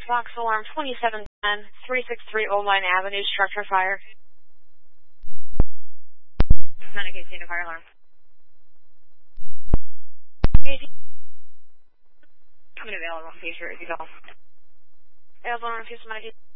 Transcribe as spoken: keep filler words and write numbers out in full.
Fox Alarm twenty-seven ten, three sixty-three Old Line Avenue, structure fire. Not a case, need a fire alarm. I'm available, please, if you go. Alarm, if you